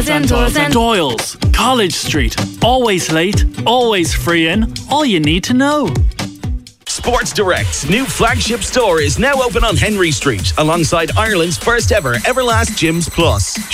Doyle's, College Street. Always late, always free in. All you need to know. Sports Direct's new flagship store is now open on Henry Street, alongside Ireland's first ever Everlast Gyms Plus.